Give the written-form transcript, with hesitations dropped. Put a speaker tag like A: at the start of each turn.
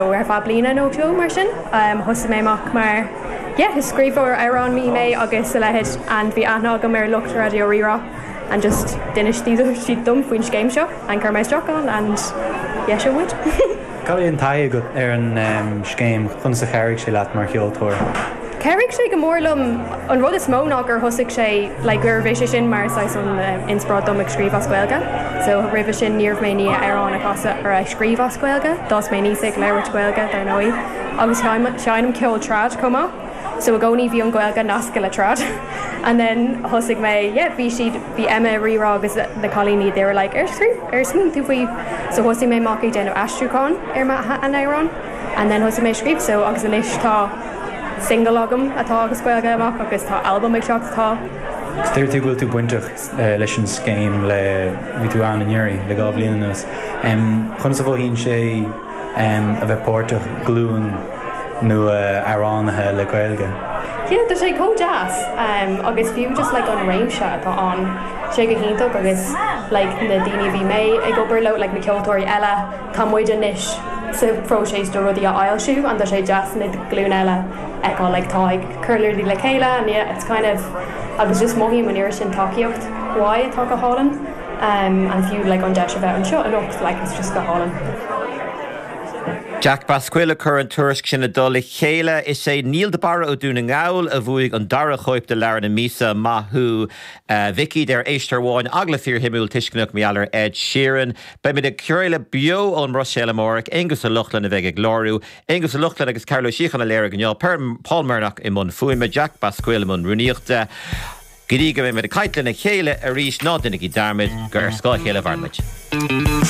A: Ar fá bliana nó fiú mar sin, thusa mé amach mar scríbhór arán mí mé agus sa lehead an bhí aithne go mar lucht radio rirá and just duine siad dom faoin game seo an chur mé straán and se bhuid.
B: Caíonn taithe go ar an scéim chun sa cheirigh sé leat mar cheoltóir.
A: Ceirigh sé go mórlumm an rud is mó ná gur thosaigh sé le gur bhéise sin mar an inspirá dom ag scríb as Gaeilge. So ribh sin níomh mé ní arán a casa ar a scríb as Gaeilge, dás mé níos ag leabhart Gaeilge dar nóí. Agus seanam ceol trad comá, so a gcónaí bhí an Gaeilge nasca le trad. And then thosaigh mé, bhí Emma rirá agus na colíní, they were like, smooth tú faoi. So thosaigh mé mac déanamh astrúcháin ar an arán, and then thosaigh mé scríb, so agus an isis tá single agam atá agus Gaeilge amach agus tá album ag seach tá.
B: Stéir tú bhfuil tú buinteach leis an scéim le bhí tú an inéirí le gá bliana nuas. Chun sa bhfuil híonn sé a bheith pórteach glúin nó aránathe le Gaeilge.
A: Tá sé có jazz agus fiú just like an réimse atá an sé go híntaach agus like na daoine bhí mé ag obair le like na ceoltóirí eile tá muid anis sa próséis do rudí a ailsiú an tá sé jazz na glún eile ag like tá ag curlirí le chéile and it's kind of agus just mohí maníir sin takeíocht why atá go hálan and fiú like an deis a bheith an seo anocht like it's just go hálan.
C: Jack Bascuile chur an tuairisc sin dul i chéile is sé Níl de Barra ó dúna ngáil a bhuaigh an dara choip de lear na mísa maithú Vicky der éistarháin agla fíor himúil tuiscinach meallar Ed Sheeran. Ba mid a curéile bio ón Rossella Mórach, Angus a Luchlan a bheith ag glóriú, Angus a Luchlan agus Carlo Síchan a léir gneall Paul Murdoch i mun fuime Jack Bascuile mun runíochta. Gidí go mé a caiitlan a chéile a rís ná dunig i darmid gur scoil chéile bharmid.